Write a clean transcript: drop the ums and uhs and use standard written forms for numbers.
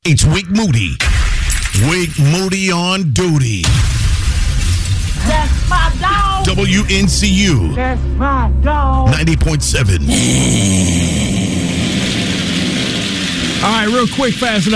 It's Wake Moody. Wake Moody on duty. That's my dog. WNCU. That's my dog. 90.7. All right, real quick, fast.